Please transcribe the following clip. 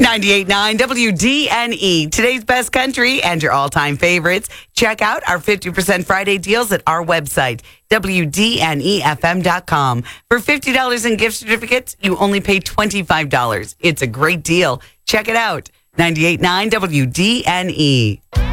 98.9 WDNE, today's best country and your all-time favorites. Check out our 50% Friday deals at our website, WDNEFM.com. For $50 in gift certificates, you only pay $25. It's a great deal. Check it out. 98.9 WDNE.